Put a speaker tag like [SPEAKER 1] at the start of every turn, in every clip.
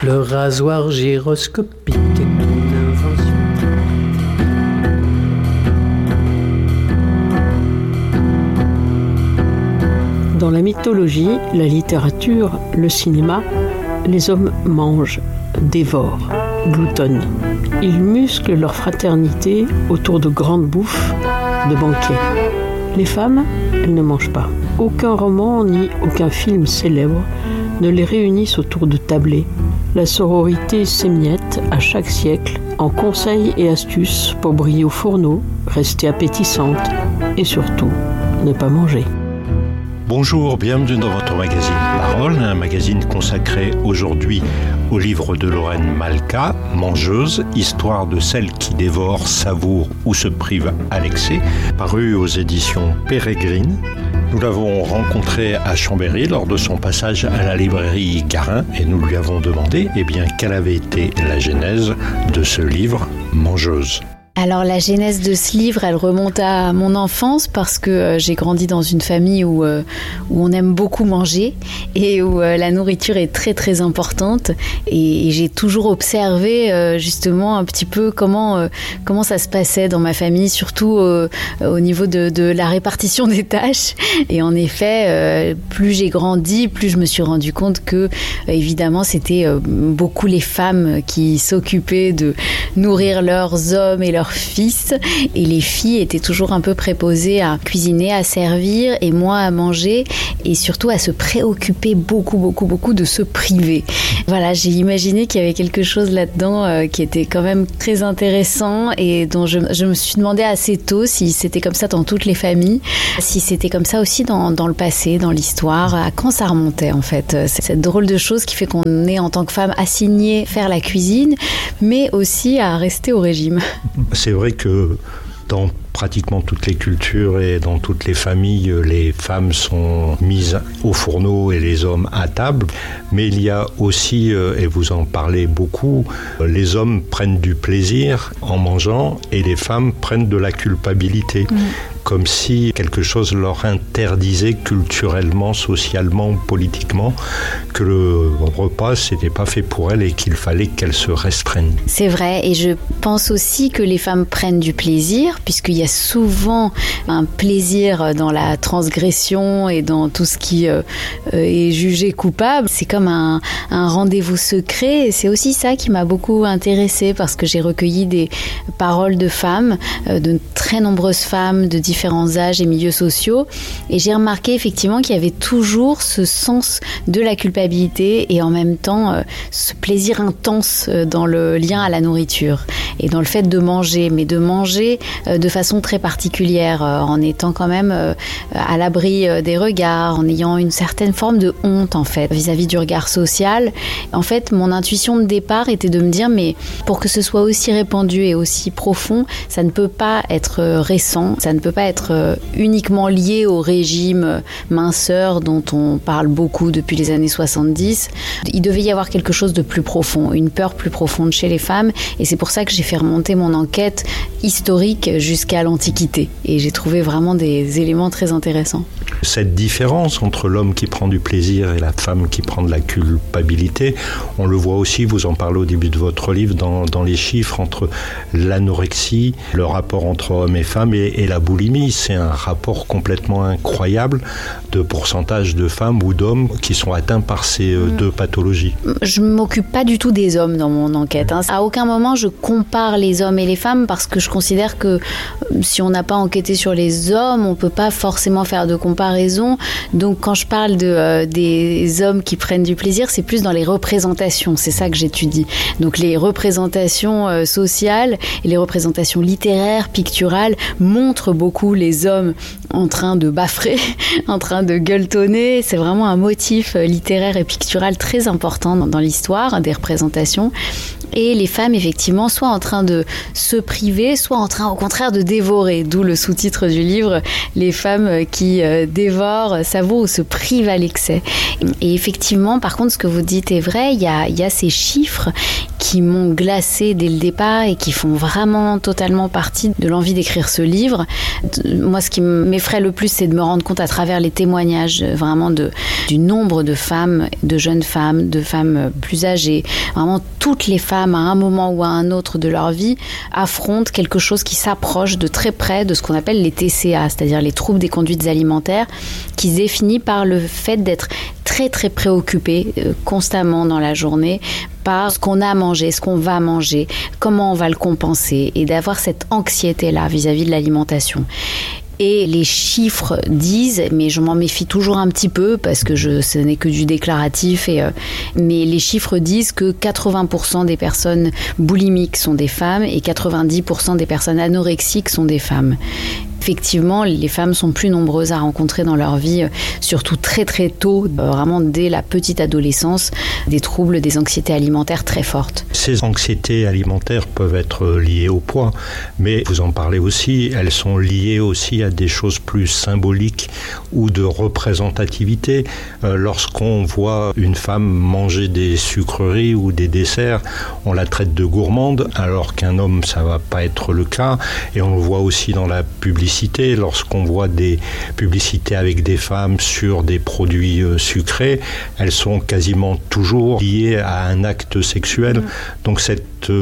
[SPEAKER 1] Le rasoir gyroscopique est une invention.
[SPEAKER 2] Dans la mythologie, la littérature, le cinéma, les hommes mangent, dévorent, gloutonnent. Ils musclent leur fraternité autour de grandes bouffes, de banquets. Les femmes, elles ne mangent pas. Aucun roman ni aucun film célèbre ne les réunissent autour de tablés. La sororité s'émiette à chaque siècle en conseils et astuces pour briller au fourneau, rester appétissante et surtout ne pas manger.
[SPEAKER 3] Bonjour, bienvenue dans votre magazine Parole, un magazine consacré aujourd'hui au livre de Lorraine Malka, Mangeuse, histoire de celle qui dévore, savoure ou se prive à l'excès, paru aux éditions Pérégrine. Nous l'avons rencontrée à Chambéry lors de son passage à la librairie Garin et nous lui avons demandé quelle avait été la genèse de ce livre, Mangeuse.
[SPEAKER 4] Alors la genèse de ce livre, elle remonte à mon enfance parce que j'ai grandi dans une famille où on aime beaucoup manger et où la nourriture est très très importante et j'ai toujours observé justement un petit peu comment ça se passait dans ma famille, surtout au niveau de la répartition des tâches. Et en effet, plus j'ai grandi, plus je me suis rendu compte que évidemment c'était beaucoup les femmes qui s'occupaient de nourrir leurs hommes et leurs fils, et les filles étaient toujours un peu préposées à cuisiner, à servir et moi à manger et surtout à se préoccuper beaucoup de se priver. Voilà, j'ai imaginé qu'il y avait quelque chose là-dedans qui était quand même très intéressant et dont je me suis demandé assez tôt si c'était comme ça dans toutes les familles, si c'était comme ça aussi dans le passé, dans l'histoire, à quand ça remontait en fait. C'est cette drôle de chose qui fait qu'on est en tant que femme assignée faire la cuisine mais aussi à rester au régime.
[SPEAKER 3] C'est vrai que dans pratiquement toutes les cultures et dans toutes les familles, les femmes sont mises au fourneau et les hommes à table. Mais il y a aussi, et vous en parlez beaucoup, les hommes prennent du plaisir en mangeant et les femmes prennent de la culpabilité. Comme si quelque chose leur interdisait culturellement, socialement, politiquement, que le repas, c'était pas fait pour elles et qu'il fallait qu'elles se restreignent. C'est
[SPEAKER 4] vrai, et je pense aussi que les femmes prennent du plaisir, puisqu'il y a souvent un plaisir dans la transgression et dans tout ce qui est jugé coupable. C'est comme un rendez-vous secret, et c'est aussi ça qui m'a beaucoup intéressée, parce que j'ai recueilli des paroles de femmes, de très nombreuses femmes de différents âges et milieux sociaux, et j'ai remarqué effectivement qu'il y avait toujours ce sens de la culpabilité et en même temps ce plaisir intense dans le lien à la nourriture et dans le fait de manger, mais de manger de façon très particulière, en étant quand même à l'abri des regards, en ayant une certaine forme de honte en fait vis-à-vis du regard social. En fait, mon intuition de départ était de me dire mais pour que ce soit aussi répandu et aussi profond, ça ne peut pas être récent, ça ne peut pas être uniquement lié au régime minceur dont on parle beaucoup depuis les années 70. Il devait y avoir quelque chose de plus profond, une peur plus profonde chez les femmes, et c'est pour ça que j'ai fait remonter mon enquête historique jusqu'à l'Antiquité, et j'ai trouvé vraiment des éléments très intéressants.
[SPEAKER 3] Cette différence entre l'homme qui prend du plaisir et la femme qui prend de la culpabilité, on le voit aussi, vous en parlez au début de votre livre, dans les chiffres entre l'anorexie, le rapport entre hommes et femmes et la boulimie. C'est un rapport complètement incroyable de pourcentage de femmes ou d'hommes qui sont atteints par ces deux pathologies.
[SPEAKER 4] Je ne m'occupe pas du tout des hommes dans mon enquête. À aucun moment je compare les hommes et les femmes parce que je considère que si on n'a pas enquêté sur les hommes, on ne peut pas forcément faire de comparaison. Donc quand je parle des hommes qui prennent du plaisir, c'est plus dans les représentations. C'est ça que j'étudie. Donc les représentations sociales et les représentations littéraires, picturales montrent beaucoup les hommes en train de baffer, en train de gueuletonner. C'est vraiment un motif littéraire et pictural très important dans l'histoire des représentations. Et les femmes, effectivement, soit en train de se priver, soit en train, au contraire, de dévorer. D'où le sous-titre du livre, les femmes qui dévorent, savourent ou se privent à l'excès. Et effectivement, par contre, ce que vous dites est vrai, il y a ces chiffres qui m'ont glacée dès le départ et qui font vraiment totalement partie de l'envie d'écrire ce livre. Moi, ce qui m'effraie le plus, c'est de me rendre compte à travers les témoignages vraiment du nombre de femmes, de jeunes femmes, de femmes plus âgées. Vraiment, toutes les femmes, à un moment ou à un autre de leur vie, affrontent quelque chose qui s'approche de très près de ce qu'on appelle les TCA, c'est-à-dire les troubles des conduites alimentaires, qui se définissent par le fait d'être très très préoccupées constamment dans la journée par ce qu'on a mangé, ce qu'on va manger, comment on va le compenser, et d'avoir cette anxiété-là vis-à-vis de l'alimentation. Et les chiffres disent, mais je m'en méfie toujours un petit peu parce que ce n'est que du déclaratif, mais les chiffres disent que 80% des personnes boulimiques sont des femmes et 90% des personnes anorexiques sont des femmes. Effectivement, les femmes sont plus nombreuses à rencontrer dans leur vie, surtout très très tôt, vraiment dès la petite adolescence, des troubles, des anxiétés alimentaires très fortes.
[SPEAKER 3] Ces anxiétés alimentaires peuvent être liées au poids, mais vous en parlez aussi, elles sont liées aussi à des choses plus symboliques ou de représentativité. Lorsqu'on voit une femme manger des sucreries ou des desserts, on la traite de gourmande, alors qu'un homme, ça va pas être le cas. Et on le voit aussi dans la publicité. Lorsqu'on voit des publicités avec des femmes sur des produits sucrés, elles sont quasiment toujours liées à un acte sexuel. Donc cette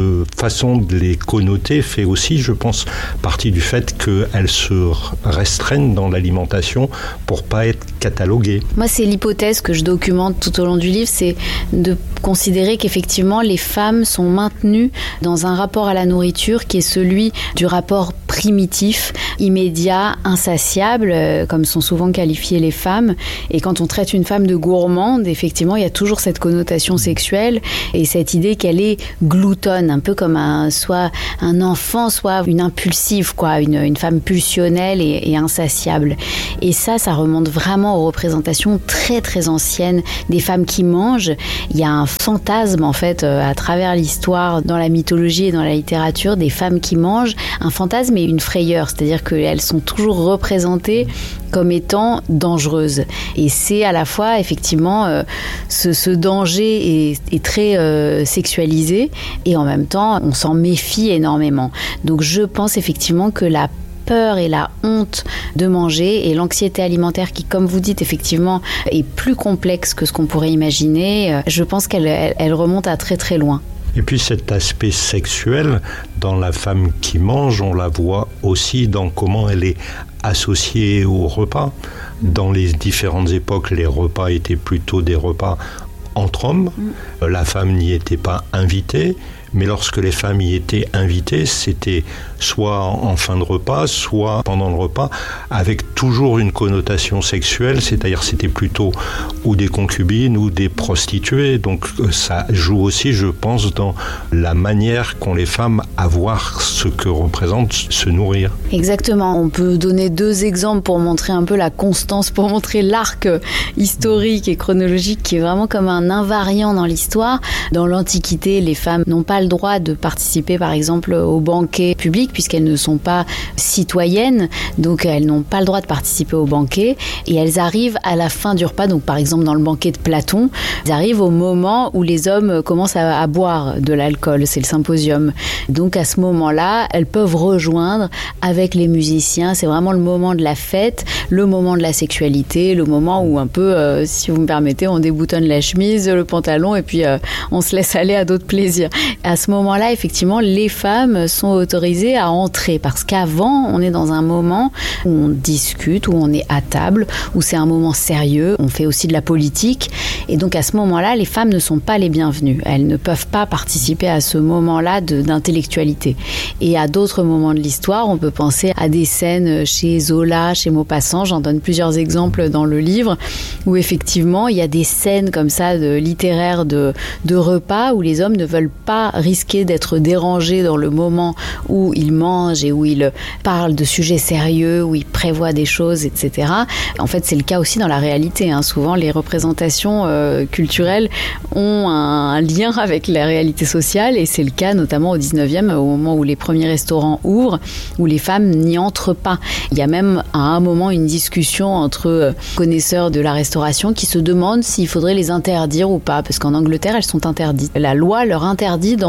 [SPEAKER 3] façon de les connoter fait aussi, je pense, partie du fait qu'elles se restreignent dans l'alimentation pour pas être cataloguées.
[SPEAKER 4] Moi, c'est l'hypothèse que je documente tout au long du livre, c'est de considérer qu'effectivement les femmes sont maintenues dans un rapport à la nourriture qui est celui du rapport primitif, immédiat, insatiable, comme sont souvent qualifiées les femmes. Et quand on traite une femme de gourmande, effectivement, il y a toujours cette connotation sexuelle et cette idée qu'elle est gloutonne, un peu comme soit un enfant, soit une impulsive, une femme pulsionnelle et insatiable. Et ça remonte vraiment aux représentations très très anciennes des femmes qui mangent. Il y a un fantasme en fait à travers l'histoire, dans la mythologie et dans la littérature, des femmes qui mangent, un fantasme et une frayeur, c'est-à-dire qu'elles sont toujours représentées comme étant dangereuses. Et c'est à la fois effectivement ce danger est très sexualisé et en même temps on s'en méfie énormément. Donc je pense effectivement que la peur et la honte de manger et l'anxiété alimentaire qui, comme vous dites, effectivement, est plus complexe que ce qu'on pourrait imaginer, je pense qu'elle remonte à très très loin.
[SPEAKER 3] Et puis cet aspect sexuel dans la femme qui mange, on la voit aussi dans comment elle est associée au repas. Dans les différentes époques, les repas étaient plutôt des repas entre hommes. La femme n'y était pas invitée. Mais lorsque les femmes y étaient invitées, c'était soit en fin de repas, soit pendant le repas, avec toujours une connotation sexuelle, c'est-à-dire c'était plutôt ou des concubines ou des prostituées. Donc ça joue aussi, je pense, dans la manière qu'ont les femmes à voir ce que représente se nourrir.
[SPEAKER 4] Exactement. On peut donner 2 exemples pour montrer un peu la constance, pour montrer l'arc historique et chronologique qui est vraiment comme un invariant dans l'histoire. Dans l'Antiquité, les femmes n'ont pas le droit de participer par exemple aux banquets publics puisqu'elles ne sont pas citoyennes, donc elles n'ont pas le droit de participer aux banquets et elles arrivent à la fin du repas, donc par exemple dans le banquet de Platon, elles arrivent au moment où les hommes commencent à boire de l'alcool, c'est le symposium. Donc à ce moment-là, elles peuvent rejoindre avec les musiciens, c'est vraiment le moment de la fête, le moment de la sexualité, le moment où un peu, si vous me permettez, on déboutonne la chemise, le pantalon et puis on se laisse aller à d'autres plaisirs. À ce moment-là, effectivement, les femmes sont autorisées à entrer parce qu'avant, on est dans un moment où on discute, où on est à table, où c'est un moment sérieux, on fait aussi de la politique et donc à ce moment-là, les femmes ne sont pas les bienvenues. Elles ne peuvent pas participer à ce moment-là d'intellectualité. Et à d'autres moments de l'histoire, on peut penser à des scènes chez Zola, chez Maupassant, j'en donne plusieurs exemples dans le livre, où effectivement, il y a des scènes comme ça littéraires de repas où les hommes ne veulent pas risquer d'être dérangés dans le moment où ils mangent et où ils parlent de sujets sérieux, où ils prévoient des choses, etc. En fait, c'est le cas aussi dans la réalité. Souvent, les représentations culturelles ont un lien avec la réalité sociale et c'est le cas notamment au 19e, au moment où les premiers restaurants ouvrent, où les femmes n'y entrent pas. Il y a même à un moment une discussion entre connaisseurs de la restauration qui se demandent s'il faudrait les interdire ou pas, parce qu'en Angleterre, elles sont interdites. La loi leur interdit d'entrer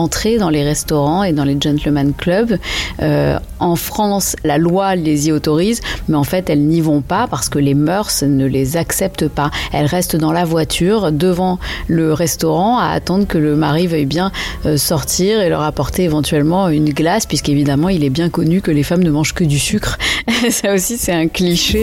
[SPEAKER 4] d'entrer dans les restaurants et dans les gentlemen clubs. En France, la loi les y autorise, mais en fait, elles n'y vont pas parce que les mœurs ne les acceptent pas. Elles restent dans la voiture, devant le restaurant, à attendre que le mari veuille bien sortir et leur apporter éventuellement une glace, puisqu'évidemment, il est bien connu que les femmes ne mangent que du sucre. Ça aussi, c'est un cliché.